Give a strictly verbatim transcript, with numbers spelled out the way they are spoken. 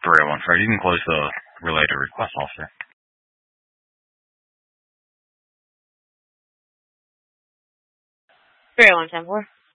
three oh one Fred. You can close the relay to request, officer. three oh one ten four.